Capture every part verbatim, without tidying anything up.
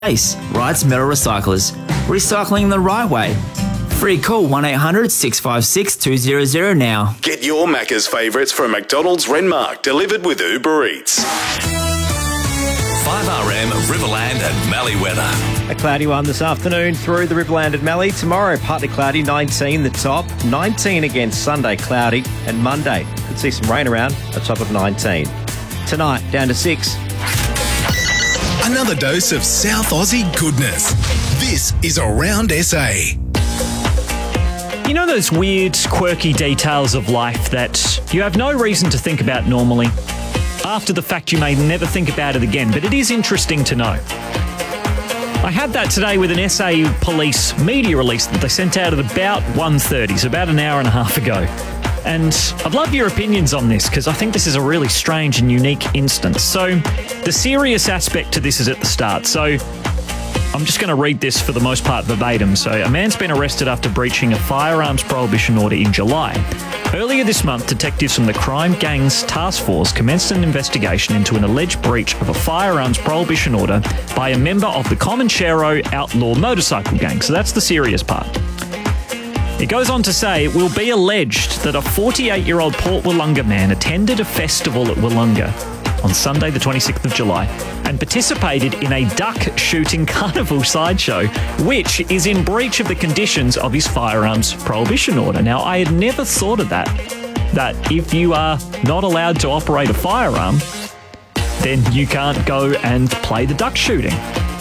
Ace, Wrights Metal Recyclers. Recycling the right way. Free call one eight hundred six five six two hundred now. Get your Macca's favourites from McDonald's Renmark, delivered with Uber Eats. five R M, Riverland and Mallee weather. A cloudy one this afternoon through the Riverland and Mallee. Tomorrow, partly cloudy, nineteen the top. nineteen again Sunday, cloudy. And Monday, could see some rain around, a top of nineteen. Tonight, down to six. Another dose of South Aussie goodness. This is Around S A. You know those weird, quirky details of life that you have no reason to think about normally? After the fact, you may never think about it again, but it is interesting to know. I had that today with an S A Police media release that they sent out at about one thirty, so about an hour and a half ago. And I'd love your opinions on this, because I think this is a really strange and unique instance. So the serious aspect to this is at the start. So I'm just going to read this for the most part verbatim. So a man's been arrested after breaching a firearms prohibition order in July. Earlier this month, detectives from the Crime Gangs Task Force commenced an investigation into an alleged breach of a firearms prohibition order by a member of the Comanchero outlaw motorcycle gang. So that's the serious part. It goes on to say it will be alleged that a forty-eight-year-old Port Wollonga man attended a festival at Wollonga on Sunday the twenty-sixth of July and participated in a duck shooting carnival sideshow, which is in breach of the conditions of his firearms prohibition order. Now, I had never thought of that, that if you are not allowed to operate a firearm, then you can't go and play the duck shooting.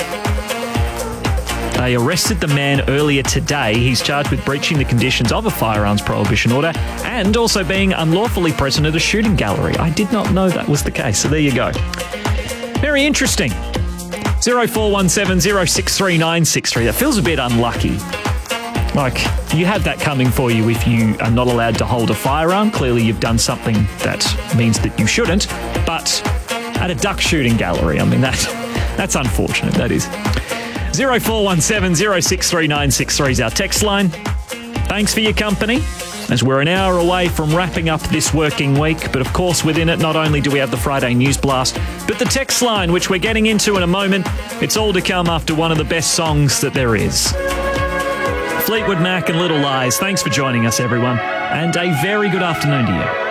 They arrested the man earlier today. He's charged with breaching the conditions of a firearms prohibition order and also being unlawfully present at a shooting gallery. I did not know that was the case, so there you go. Very interesting. zero four one seven zero six three nine six three. That feels a bit unlucky. Like, you have that coming for you if you are not allowed to hold a firearm. Clearly, you've done something that means that you shouldn't. But at a duck shooting gallery, I mean, that that's unfortunate, that is. zero four one seven zero six three nine six three is our text line. Thanks for your company, as we're an hour away from wrapping up this working week. But of course, within it, not only do we have the Friday News Blast, but the text line, which we're getting into in a moment. It's all to come after one of the best songs that there is. Fleetwood Mac and Little Lies. Thanks for joining us, everyone, and a very good afternoon to you.